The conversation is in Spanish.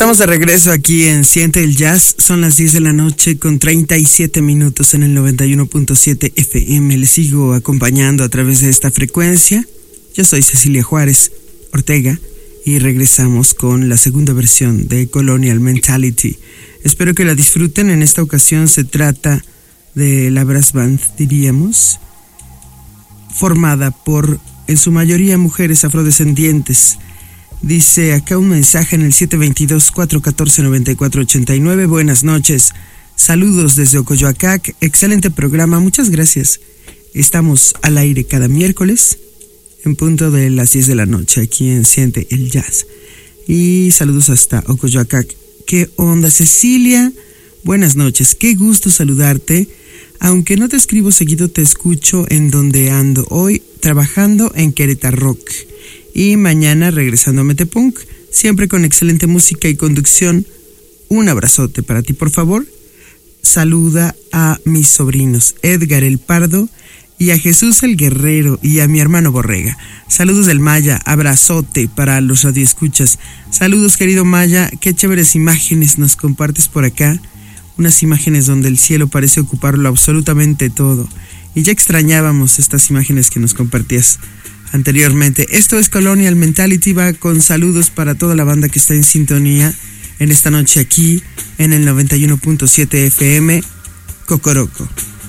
Estamos de regreso aquí en Siente el Jazz. Son las 10 de la noche con 37 minutos en el 91.7 FM. Les sigo acompañando a través de esta frecuencia. Yo soy Cecilia Juárez Ortega y regresamos con la segunda versión de Colonial Mentality. Espero que la disfruten. En esta ocasión se trata de la brass band, diríamos, formada por, en su mayoría, mujeres afrodescendientes. Dice acá un mensaje en el 722-414-9489. Buenas noches, saludos desde Ocoyoacac, excelente programa, muchas gracias. Estamos al aire cada miércoles en punto de las 10 de la noche aquí en Siente el Jazz. Y saludos hasta Ocoyoacac. ¿Qué onda, Cecilia? Buenas noches, qué gusto saludarte. Aunque no te escribo seguido, te escucho en donde ando hoy, trabajando en Querétaro Rock. Y mañana regresando a Metepunk, siempre con excelente música y conducción. Un abrazote para ti, por favor. Saluda a mis sobrinos Edgar el Pardo y a Jesús el Guerrero y a mi hermano Borrega. Saludos del Maya, abrazote para los radioescuchas. Saludos, querido Maya, qué chéveres imágenes nos compartes por acá. Unas imágenes donde el cielo parece ocuparlo absolutamente todo. Y ya extrañábamos estas imágenes que nos compartías anteriormente. Esto es Colonial Mentality, va con saludos para toda la banda que está en sintonía en esta noche aquí en el 91.7 FM Cocoroco.